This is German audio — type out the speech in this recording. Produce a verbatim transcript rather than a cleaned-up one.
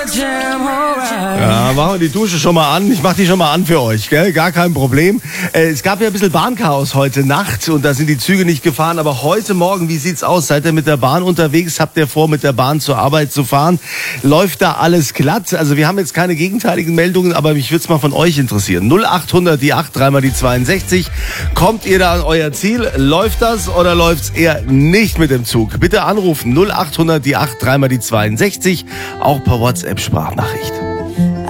Ja, machen wir die Dusche schon mal an. Ich mach die schon mal an für euch, gell? Gar kein Problem. Äh, es gab ja ein bisschen Bahnchaos heute Nacht und da sind die Züge nicht gefahren. Aber heute Morgen, wie sieht's aus? Seid ihr mit der Bahn unterwegs? Habt ihr vor, mit der Bahn zur Arbeit zu fahren? Läuft da alles glatt? Also wir haben jetzt keine gegenteiligen Meldungen, aber mich würde es mal von euch interessieren. null acht hundert die acht, dreimal die zweiundsechzig. Kommt ihr da an euer Ziel? Läuft das oder läuft's eher nicht mit dem Zug? Bitte anrufen null acht hundert die acht, dreimal die zweiundsechzig. Auch per WhatsApp Sprachnachricht.